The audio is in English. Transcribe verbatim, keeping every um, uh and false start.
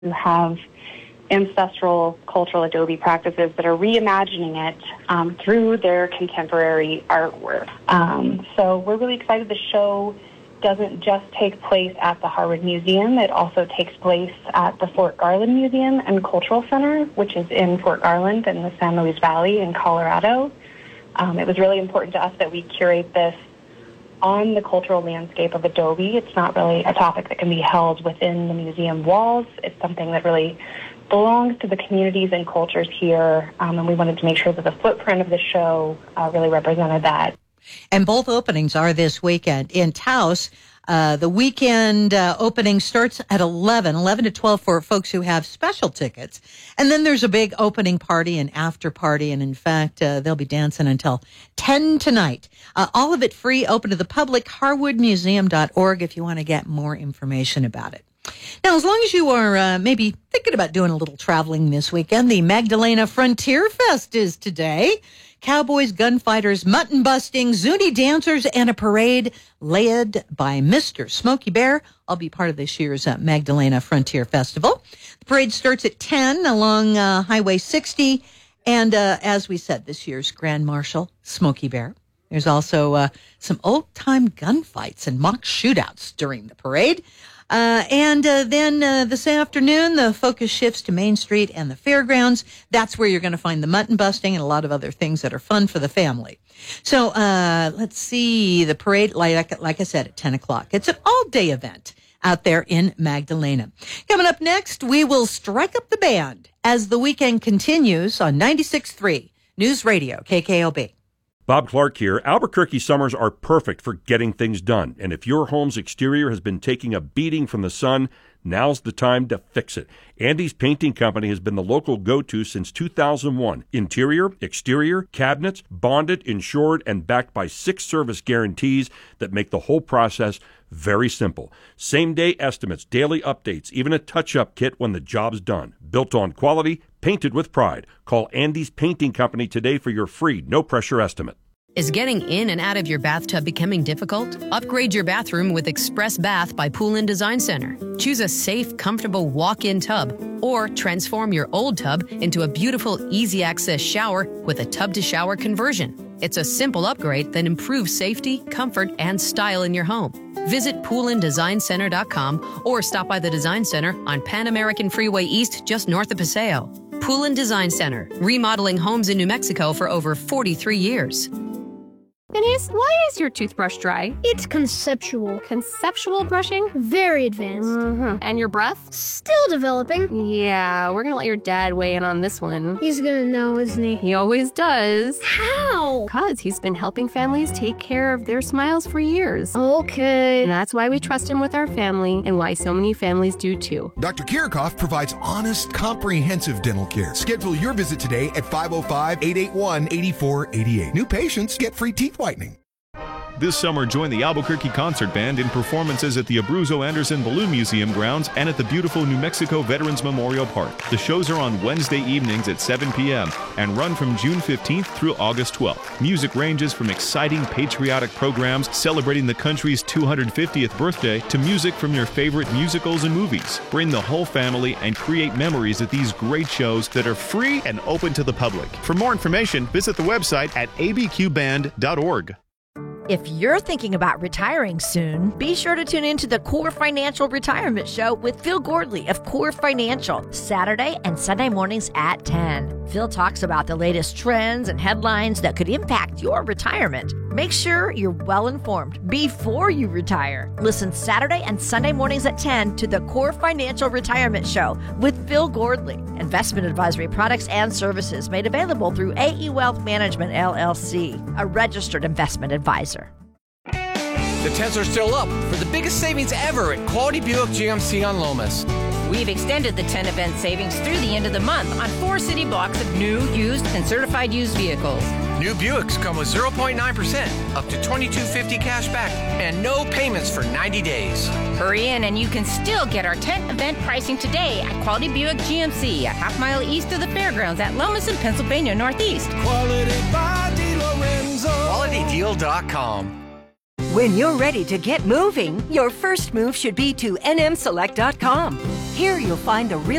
who have ancestral cultural adobe practices that are reimagining it um, through their contemporary artwork. Um, so we're really excited. The show doesn't just take place at the Harwood Museum. It also takes place at the Fort Garland Museum and Cultural Center, which is in Fort Garland in the San Luis Valley in Colorado. Um, it was really important to us that we curate this on the cultural landscape of Adobe. It's not really a topic that can be held within the museum walls. It's something that really belongs to the communities and cultures here, um, and we wanted to make sure that the footprint of the show uh, really represented that. And both openings are this weekend. In Taos, uh, the weekend uh, opening starts at eleven, eleven to twelve for folks who have special tickets. And then there's a big opening party and after party. And in fact, uh, they'll be dancing until ten tonight. Uh, all of it free, open to the public, harwood museum dot org if you want to get more information about it. Now, as long as you are uh, maybe thinking about doing a little traveling this weekend, the Magdalena Frontier Fest is today. Cowboys, gunfighters, mutton busting, Zuni dancers, and a parade led by Mister Smokey Bear. I'll be part of this year's uh, Magdalena Frontier Festival. The parade starts at ten along uh, Highway sixty. And uh, as we said, this year's Grand Marshal, Smokey Bear. There's also uh, some old-time gunfights and mock shootouts during the parade. Uh, and uh, then uh, this afternoon, the focus shifts to Main Street and the fairgrounds. That's where you're going to find the mutton busting and a lot of other things that are fun for the family. So uh, let's see, the parade, like, like I said, at ten o'clock. It's an all-day event out there in Magdalena. Coming up next, we will strike up the band as the weekend continues on ninety-six point three News Radio, K K O B. Bob Clark here. Albuquerque summers are perfect for getting things done. And if your home's exterior has been taking a beating from the sun, now's the time to fix it. Andy's Painting Company has been the local go-to since two thousand one. Interior, exterior, cabinets, bonded, insured, and backed by six service guarantees that make the whole process very simple. Same-day estimates, daily updates, even a touch-up kit when the job's done. Built on quality, painted with pride. Call Andy's Painting Company today for your free, no-pressure estimate. Is getting in and out of your bathtub becoming difficult? Upgrade your bathroom with Express Bath by Poolin Design Center. Choose a safe, comfortable walk-in tub, or transform your old tub into a beautiful, easy-access shower with a tub-to-shower conversion. It's a simple upgrade that improves safety, comfort, and style in your home. Visit poolin design center dot com or stop by the Design Center on Pan American Freeway East, just north of Paseo. Poolin Design Center, remodeling homes in New Mexico for over forty-three years. Denise, why is your toothbrush dry? It's conceptual. Conceptual brushing? Very advanced. Mm-hmm. And your breath? Still developing. Yeah, we're gonna let your dad weigh in on this one. He's gonna know, isn't he? He always does. How? Because he's been helping families take care of their smiles for years. Okay. And that's why we trust him with our family, and why so many families do too. Doctor Kirchhoff provides honest, comprehensive dental care. Schedule your visit today at five oh five, eight eight one, eight four eight eight. New patients get free teeth whitening. This summer, join the Albuquerque Concert Band in performances at the Abruzzo Anderson Balloon Museum grounds and at the beautiful New Mexico Veterans Memorial Park. The shows are on Wednesday evenings at seven p.m. and run from June fifteenth through August twelfth. Music ranges from exciting patriotic programs celebrating the country's two hundred fiftieth birthday to music from your favorite musicals and movies. Bring the whole family and create memories at these great shows that are free and open to the public. For more information, visit the website at a b q band dot org. If you're thinking about retiring soon, be sure to tune into the Core Financial Retirement Show with Phil Gordley of Core Financial, Saturday and Sunday mornings at ten. Phil talks about the latest trends and headlines that could impact your retirement. Make sure you're well informed before you retire. Listen Saturday and Sunday mornings at ten to the Core Financial Retirement Show with Phil Gordley. Investment advisory products and services made available through A E Wealth Management, L L C, a registered investment advisor. The tents are still up for the biggest savings ever at Quality Buick G M C on Lomas. We've extended the ten event savings through the end of the month on four city blocks of new, used, and certified used vehicles. New Buicks come with zero point nine percent, up to twenty-two fifty cash back, and no payments for ninety days. Hurry in and you can still get our tent event pricing today at Quality Buick G M C, a half mile east of the fairgrounds at Lomas in Pennsylvania Northeast. Quality by DeLorenzo. quality deal dot com. When you're ready to get moving, your first move should be to N M select dot com. Here you'll find the real